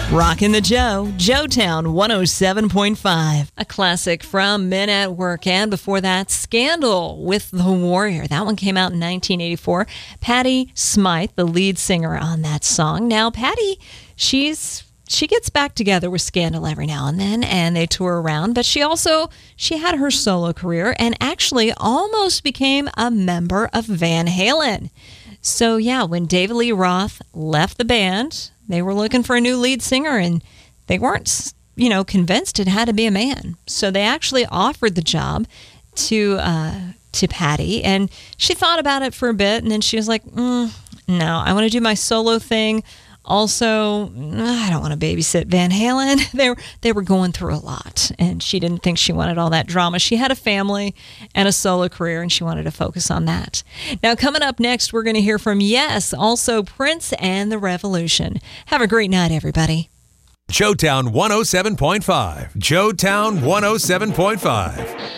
Rockin' the Joetown 107.5. A classic from Men at Work, and before that, Scandal with The Warrior. That one came out in 1984. Patty Smyth, the lead singer on that song. Now, Patty, she gets back together with Scandal every now and then, and they tour around, but she had her solo career and actually almost became a member of Van Halen. So yeah, when David Lee Roth left the band, they were looking for a new lead singer, and they weren't, convinced it had to be a man. So they actually offered the job to Patty, and she thought about it for a bit, and then she was like, no, I want to do my solo thing. Also, I don't want to babysit Van Halen. They were going through a lot, and she didn't think she wanted all that drama. She had a family and a solo career, and she wanted to focus on that. Now, coming up next, we're going to hear from, yes, also Prince and the Revolution. Have a great night, everybody. Joetown 107.5. Joetown 107.5.